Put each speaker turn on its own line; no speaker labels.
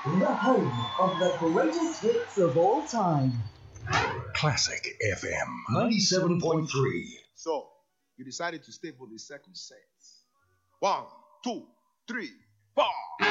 the home of the greatest hits of all time.
Classic FM 97.3.
So, you decided to stay for the second set. 1, 2, 3, 4.